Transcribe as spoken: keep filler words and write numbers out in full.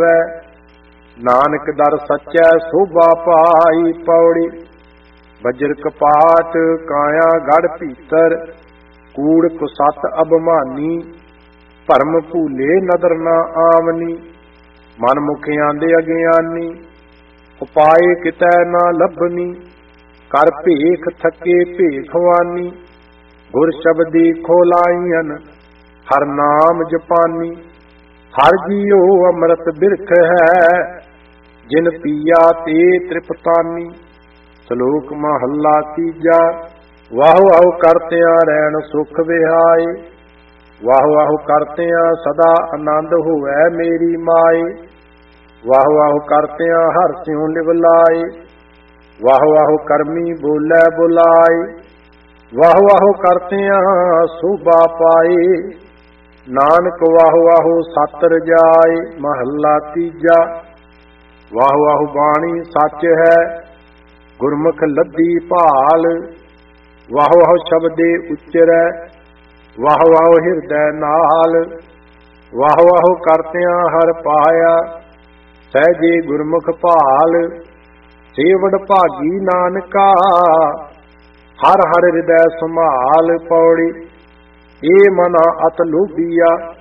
ਨਾਨਕ ਦਰ ਸੱਚੈ ਸੋਭਾ ਪਾਈ। ਪੌੜੀ ਵਜਰ ਕਪਾਟ ਕਾਇਆ ਗੜ ਭੀਤਰ, ਕੂੜ ਕੁਸਤ ਅਭਮਾਨੀ, ਭਰਮ ਭੂਲੇ ਨਦਰ ਨਾ ਆਵਨੀ। ਮਨ ਮੁਖ ਆਂਦੇ ਅਗਿਆਨੀ, ਉਪਾਏ ਕਿਤੈ ਨਾ ਲੱਭਨੀ। ਕਰ ਭੇਖ ਥਕੇ ਭੇਖਵਾਨੀ, ਗੁਰ ਸ਼ਬਦੀ ਖੋਲਾਈਨ ਹਰ ਨਾਮ ਜਪਾਨੀ। ਹਰ ਜੀਉ ਅੰਮ੍ਰਿਤ ਬਿਰਖ ਹੈ, ਜਿਨ ਪੀਆ ਤੇ ਤ੍ਰਿਪਤਾਨੀ। ਸ਼ਲੋਕ ਮਹੱਲਾ ਤੀਜਾ। ਵਾਹੁ ਵਾਹੁ ਕਰਤਿਆਂ ਰਹਿਣ ਸੁਖ ਵਿਹਾਏ, ਵਾਹੁ ਵਾਹੁ ਕਰਤਿਆਂ ਸਦਾ ਆਨੰਦ ਹੋਵੈ ਮੇਰੀ ਮਾਏ। ਵਾਹੁ ਵਾਹੁ ਕਰਤਿਆਂ ਹਰਿ ਸਿਉ ਲਿਵ ਲਾਏ, ਵਾਹੁ ਵਾਹੁ ਕਰਮੀ ਬੋਲੇ ਬੁਲਾਏ। ਵਾਹੁ ਵਾਹੁ ਕਰਤਿਆਂ ਸੋਭਾ ਪਾਏ, ਨਾਨਕ ਵਾਹੁ ਵਾਹੁ ਸਤਿ ਰਜਾਏ। ਮਹੱਲਾ ਤੀਜਾ। ਵਾਹੁ ਵਾਹੁ ਬਾਣੀ ਸੱਚ ਹੈ, ਗੁਰਮੁਖ ਲੱਦੀ ਭਾਲ। ਵਾਹੁ ਵਾਹੁ ਸ਼ਬਦੇ ਉਚਰੈ, ਵਾਹੁ ਵਾਹੁ ਹਿਰਦੈ ਨਾਲ। ਵਾਹੁ ਵਾਹੁ ਕਰਤਿਆਂ ਹਰਿ ਪਾਇਆ, ਸਹਿਜੇ ਗੁਰਮੁਖ ਭਾਲ। ਸੇਵੜ ਭਾਗੀ ਨਾਨਕਾ, ਹਰ ਹਰ ਹਿਰਦੈ ਸੰਭਾਲ। ਪੌੜੀ ਏ ਮਨਾ ਅਤ ਲੋਭੀਆ,